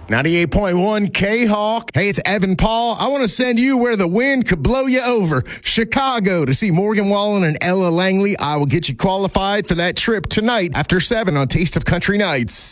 98.1 K-Hawk. Hey, it's Evan Paul. I want to send you where the wind could blow you over. Chicago to see Morgan Wallen and Ella Langley. I will get you qualified for that trip tonight after 7 on Taste of Country Nights.